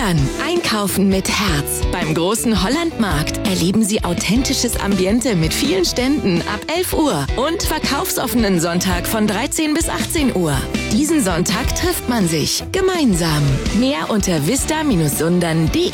Sundern. Einkaufen mit Herz. Beim großen Hollandmarkt erleben Sie authentisches Ambiente mit vielen Ständen ab 11 Uhr und verkaufsoffenen Sonntag von 13 bis 18 Uhr. Diesen Sonntag trifft man sich gemeinsam. Mehr unter vista-sundern.de.